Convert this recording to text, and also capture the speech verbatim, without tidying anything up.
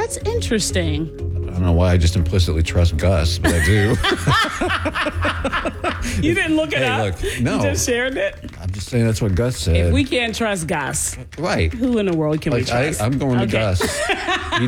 That's interesting. I don't know why I just implicitly trust Gus, but I do. You didn't look it Hey, up? look, no. You just shared it? I'm just saying that's what Gus said. If we can't trust Gus, right. who in the world can we Like, I, trust? I'm going to Okay. Gus. He